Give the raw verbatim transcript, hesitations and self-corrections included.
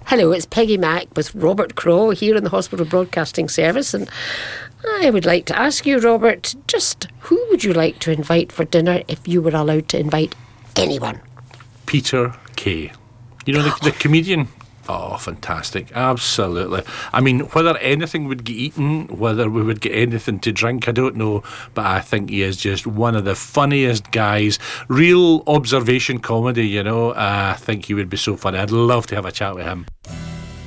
Hello, it's Peggy Mack with Robert Crow here in the Hospital Broadcasting Service, and I would like to ask you, Robert, just who would you like to invite for dinner if you were allowed to invite anyone? Peter Kay. You know, the, the comedian? Oh, fantastic. Absolutely. I mean, whether anything would get eaten, whether we would get anything to drink, I don't know. But I think he is just one of the funniest guys. Real observation comedy, you know. Uh, I think he would be so funny. I'd love to have a chat with him.